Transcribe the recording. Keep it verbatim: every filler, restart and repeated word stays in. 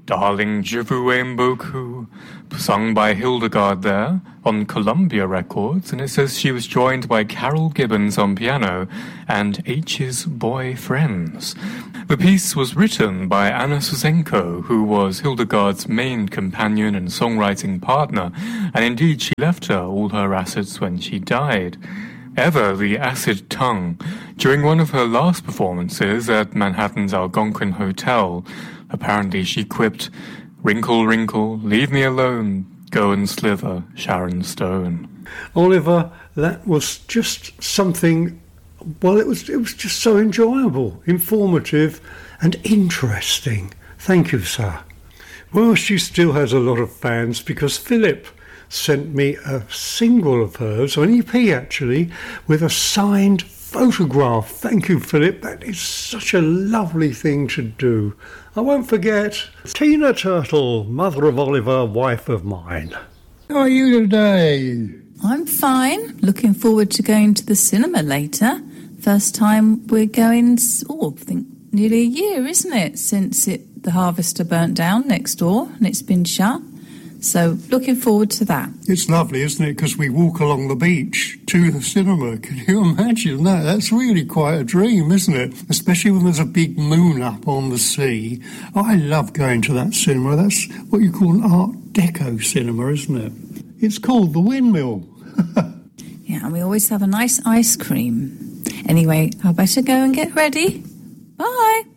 Darling, Je vous aime beaucoup, sung by Hildegard there on Columbia Records, and it says she was joined by Carol Gibbons on piano and H's boy friends. The piece was written by Anna Susenko, who was Hildegard's main companion and songwriting partner, and indeed she left her all her assets when she died. Ever the acid tongue, during one of her last performances at Manhattan's Algonquin Hotel, apparently she quipped, "Wrinkle, wrinkle, leave me alone, go and slither, Sharon Stone." Oliver, that was just something, well, it was, it was just so enjoyable, informative and interesting. Thank you, sir. Well, she still has a lot of fans because Philip sent me a single of hers, or an E P actually, with a signed photograph. Thank you, Philip. That is such a lovely thing to do. I won't forget. Tina Turtle, mother of Oliver, wife of mine. How are you today? I'm fine. Looking forward to going to the cinema later. First time we're going, oh, I think nearly a year, isn't it, since it the Harvester burnt down next door and it's been shut. So, looking forward to that. It's lovely, isn't it? Because we walk along the beach to the cinema. Can you imagine that? That's really quite a dream, isn't it? Especially when there's a big moon up on the sea. Oh, I love going to that cinema. That's what you call an Art Deco cinema, isn't it? It's called the Windmill. Yeah, and we always have a nice ice cream. Anyway, I better go and get ready. Bye.